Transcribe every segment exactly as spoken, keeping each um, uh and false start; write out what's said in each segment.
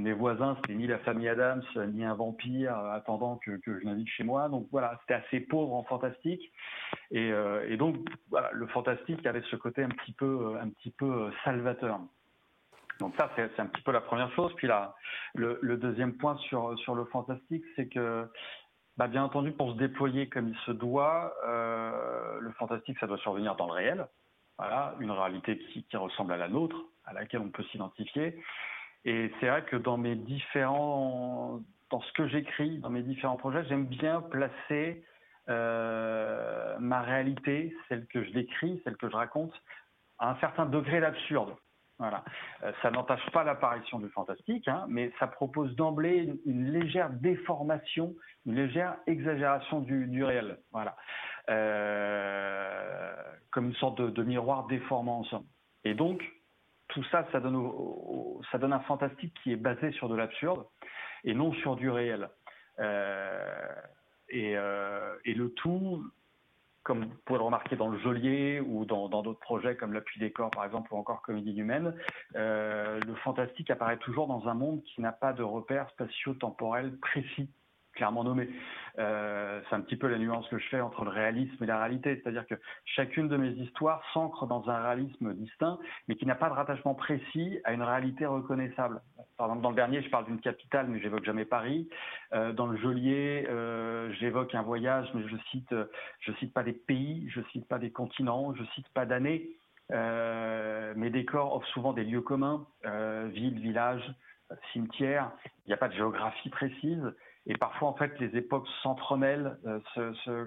mes voisins, c'était ni la famille Adams, ni un vampire euh, attendant que, que je l'invite chez moi. Donc voilà, c'était assez pauvre en fantastique. Et, euh, et donc voilà, le fantastique avait ce côté un petit peu, un petit peu salvateur. Donc ça, c'est, c'est un petit peu la première chose. Puis là, le, le deuxième point sur, sur le fantastique, c'est que, bah, bien entendu, pour se déployer comme il se doit, euh, le fantastique, ça doit survenir dans le réel. Voilà, une réalité qui, qui ressemble à la nôtre, à laquelle on peut s'identifier. Et c'est vrai que dans mes différents, dans ce que j'écris, dans mes différents projets, j'aime bien placer euh, ma réalité, celle que je décris, celle que je raconte, à un certain degré d'absurde. Voilà. Euh, ça n'entache pas l'apparition du fantastique, hein, mais ça propose d'emblée une, une légère déformation, une légère exagération du, du réel. Voilà. Euh, comme une sorte de, de miroir déformant en somme. Et donc, tout ça, ça donne, au, au, ça donne un fantastique qui est basé sur de l'absurde et non sur du réel. Euh, et, euh, et le tout, comme vous pouvez le remarquer dans le Geôlier ou dans, dans d'autres projets comme l'Appui des corps par exemple ou encore Comédie humaine, euh, le fantastique apparaît toujours dans un monde qui n'a pas de repères spatio-temporels précis, clairement nommés. Euh, c'est un petit peu la nuance que je fais entre le réalisme et la réalité, c'est-à-dire que chacune de mes histoires s'ancre dans un réalisme distinct, mais qui n'a pas de rattachement précis à une réalité reconnaissable. Par exemple, dans le dernier, je parle d'une capitale, mais j'évoque jamais Paris. Euh, dans le Geôlier, euh, j'évoque un voyage, mais je cite, je cite pas des pays, je cite pas des continents, je cite pas d'années. Euh, mes décors offrent souvent des lieux communs, euh, villes, villages, cimetières. Il n'y a pas de géographie précise. Et parfois, en fait, les époques s'entremêlent, euh, ce, ce,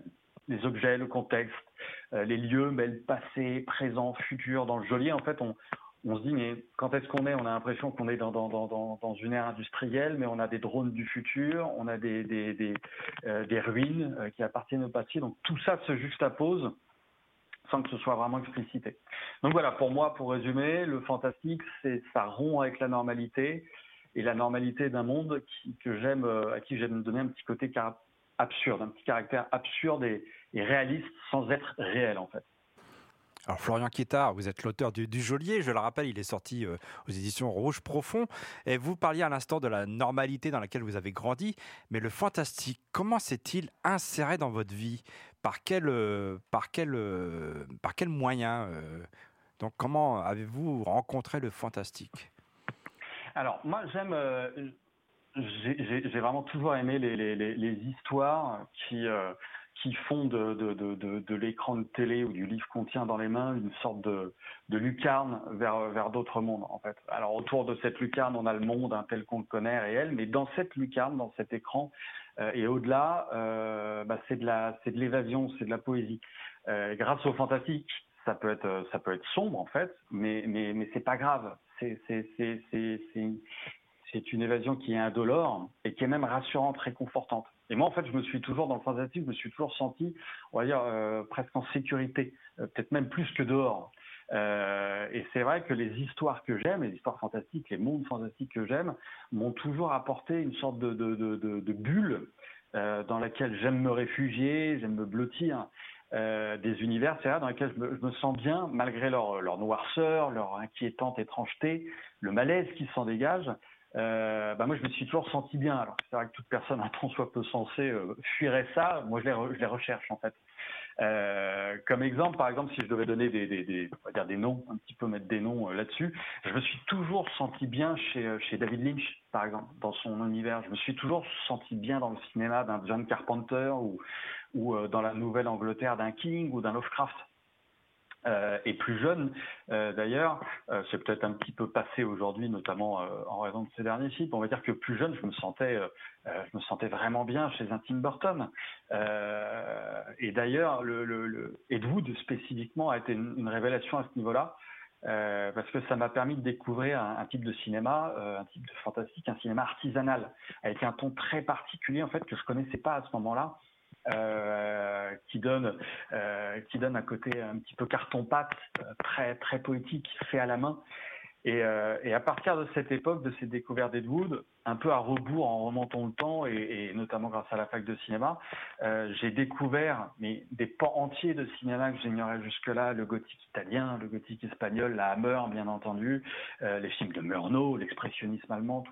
les objets, le contexte, euh, les lieux mêlent passé, présent, futur. Dans le Geôlier, en fait, on, on se dit, mais quand est-ce qu'on est? On a l'impression qu'on est dans, dans, dans, dans une ère industrielle, mais on a des drones du futur, on a des, des, des, euh, des ruines euh, qui appartiennent au passé. Donc tout ça se juxtapose sans que ce soit vraiment explicité. Donc voilà, pour moi, pour résumer, le fantastique, c'est ça rompt avec la normalité. Et la normalité d'un monde qui, que j'aime, à qui j'aime donner un petit côté car- absurde, un petit caractère absurde et, et réaliste sans être réel en fait. Alors Florian Quiétard, vous êtes l'auteur du, du Geôlier, je le rappelle, il est sorti euh, aux éditions Rouge Profond. Et vous parliez à l'instant de la normalité dans laquelle vous avez grandi, mais le fantastique, comment s'est-il inséré dans votre vie? Par quel, euh, par quel, euh, par quel moyen euh, Donc comment avez-vous rencontré le fantastique? Alors moi j'aime, euh, j'ai, j'ai, j'ai vraiment toujours aimé les, les, les, les histoires qui euh, qui font de, de, de, de, de l'écran de télé ou du livre qu'on tient dans les mains une sorte de, de lucarne vers, vers d'autres mondes, en fait. Alors, autour de cette lucarne, on a le monde hein, tel qu'on le connaît, réel, mais dans cette lucarne, dans cet écran, euh, et au-delà, euh, bah, c'est de la, c'est de l'évasion, c'est de la poésie. Euh, grâce au fantastique, ça peut être, ça peut être sombre, en fait, mais, mais, mais c'est pas grave. C'est, c'est, c'est, c'est, c'est, c'est une évasion qui est indolore et qui est même rassurante, réconfortante. Et moi, en fait, je me suis toujours, dans le fantastique, je me suis toujours senti, on va dire, euh, presque en sécurité, euh, peut-être même plus que dehors. Euh, et c'est vrai que les histoires que j'aime, les histoires fantastiques, les mondes fantastiques que j'aime, m'ont toujours apporté une sorte de, de, de, de, de bulle euh, dans laquelle j'aime me réfugier, j'aime me blottir. Euh, des univers, c'est là dans lesquels je me, je me sens bien, malgré leur, leur noirceur, leur inquiétante étrangeté, le malaise qui s'en dégage. Euh, bah moi, je me suis toujours senti bien. Alors, c'est vrai que toute personne, un tant soit peu sensée, euh, fuirait ça. Moi, je les, re, je les recherche, en fait. Euh, comme exemple, par exemple, si je devais donner des, des, des, on va dire des noms, un petit peu mettre des noms euh, là-dessus, je me suis toujours senti bien chez, chez David Lynch, par exemple, dans son univers. Je me suis toujours senti bien dans le cinéma d'un John Carpenter ou, ou euh, dans la Nouvelle-Angleterre d'un King ou d'un Lovecraft. Euh, et plus jeune, euh, d'ailleurs, euh, c'est peut-être un petit peu passé aujourd'hui, notamment euh, en raison de ces derniers films. On va dire que plus jeune, je me sentais, euh, je me sentais vraiment bien chez un Tim Burton. Euh, et d'ailleurs, le, le, le Ed Wood spécifiquement a été une, une révélation à ce niveau-là, euh, parce que ça m'a permis de découvrir un, un type de cinéma, euh, un type de fantastique, un cinéma artisanal, avec un ton très particulier en fait que je connaissais pas à ce moment-là. Euh, qui donne euh, qui donne un côté un petit peu carton-pâte, euh, très très poétique, fait à la main. Et, euh, et à partir de cette époque, de ces découvertes d'Ed Wood, un peu à rebours en remontant le temps, et, et notamment grâce à la fac de cinéma, euh, j'ai découvert mais des pans entiers de cinéma que j'ignorais jusque-là, le gothique italien, le gothique espagnol, la Hammer bien entendu, euh, les films de Murnau, l'expressionnisme allemand.